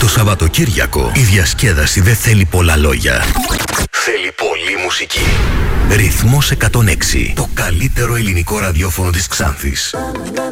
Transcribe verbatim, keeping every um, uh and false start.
Το Σαββατοκύριακο η διασκέδαση δεν θέλει πολλά λόγια. Θέλει πολλή μουσική. Ρυθμός εκατόν έξι. Το καλύτερο ελληνικό ραδιόφωνο της Ξάνθης.